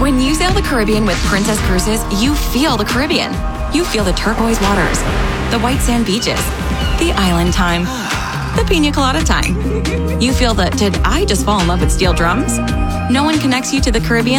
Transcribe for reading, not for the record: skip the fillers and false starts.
When you sail the Caribbean with Princess Cruises, you feel the Caribbean. You feel the turquoise waters, the white sand beaches, the island time, the pina colada time. You feel the, did I just fall in love with steel drums? No one connects you to the Caribbean